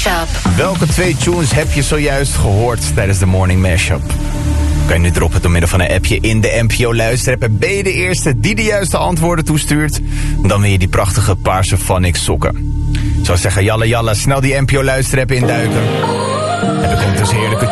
Mashup. Welke 2 tunes heb je zojuist gehoord tijdens de Morning Mashup? Kan je nu droppen door middel van een appje in de NPO Luisterapp. En ben je de eerste die de juiste antwoorden toestuurt, dan win je die prachtige paarse Phonics sokken. Ik zou zeggen, jalla jalla, snel die NPO Luisterapp induiken. En er komt dus heerlijke